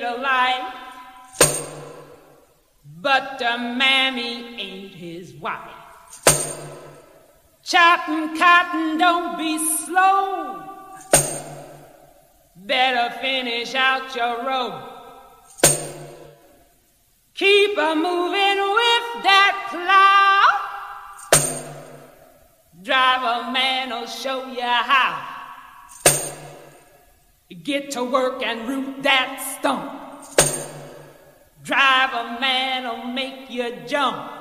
alive, but the mammy ain't his wife. Chopping cotton, don't be slow. Better finish out your row. Keep a moving with that plow. Driver man'll show you how. Get to work and root that stump. Driver man'll make you jump.